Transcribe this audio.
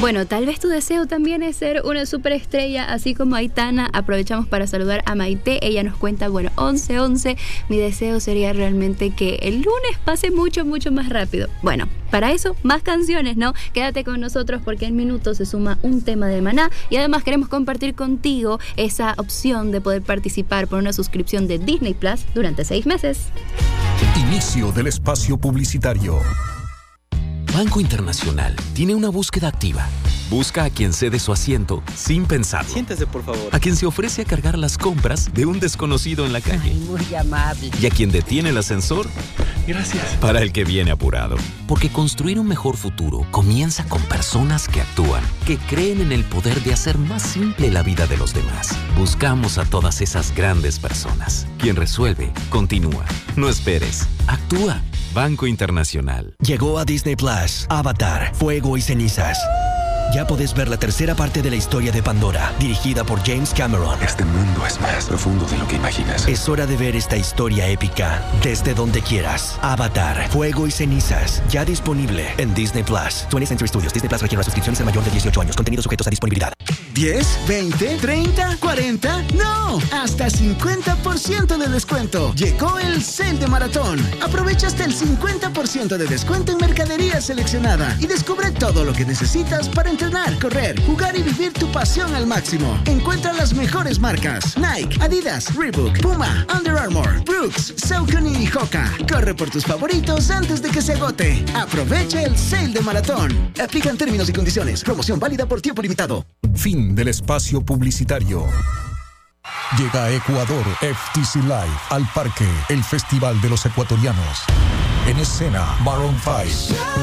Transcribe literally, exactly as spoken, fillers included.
Bueno, tal vez tu deseo también es ser una superestrella, así como Aitana. Aprovechamos para saludar a Maite. Ella nos cuenta, bueno, once once. Mi deseo sería realmente que el lunes pase mucho, mucho más rápido. Bueno, para eso, más canciones, ¿no? Quédate con nosotros porque en minutos se suma un tema de Maná. Y además queremos compartir contigo esa opción de poder participar por una suscripción de Disney Plus durante seis meses. Inicio del espacio publicitario. Banco Internacional tiene una búsqueda activa. Busca a quien cede su asiento sin pensarlo. Siéntese, por favor. A quien se ofrece a cargar las compras de un desconocido en la calle. Ay, muy amable. Y a quien detiene el ascensor. Gracias. Para el que viene apurado. Porque construir un mejor futuro comienza con personas que actúan, que creen en el poder de hacer más simple la vida de los demás. Buscamos a todas esas grandes personas. Quien resuelve, continúa. No esperes, actúa. Banco Internacional. Llegó a Disney Plus, Avatar, Fuego y Cenizas. Ya podés ver la tercera parte de la historia de Pandora, dirigida por James Cameron. Este mundo es más profundo de lo que imaginas. Es hora de ver esta historia épica desde donde quieras. Avatar, Fuego y Cenizas, ya disponible en Disney Plus. twentieth Century Studios. Disney Plus requiere una suscripción y ser mayor de dieciocho años. Contenidos sujetos a disponibilidad. ¿diez, veinte, treinta, cuarenta? ¡No! Hasta cincuenta por ciento de descuento. Llegó el Sale de Maratón. Aprovecha hasta el cincuenta por ciento de descuento en mercadería seleccionada y descubre todo lo que necesitas para entrenar, correr, jugar y vivir tu pasión al máximo. Encuentra las mejores marcas: Nike, Adidas, Reebok, Puma, Under Armour, Brooks, Saucony y Hoka. Corre por tus favoritos antes de que se agote. Aprovecha el Sale de Maratón. Aplican términos y condiciones. Promoción válida por tiempo limitado. Fin del espacio publicitario. Llega a Ecuador F T C Live al Parque, el Festival de los Ecuatorianos. En escena, Maroon cinco.